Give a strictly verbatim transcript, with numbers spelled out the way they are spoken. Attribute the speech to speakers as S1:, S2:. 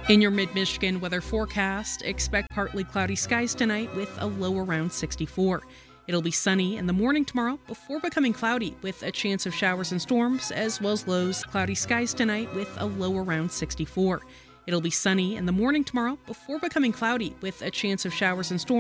S1: In your mid-Michigan weather forecast, expect partly cloudy skies tonight with a low around sixty-four. It'll be sunny in the morning tomorrow before becoming cloudy with a chance of showers and storms, as well as lows, cloudy skies tonight with a low around sixty-four. It'll be sunny in the morning tomorrow before becoming cloudy with a chance of showers and storms.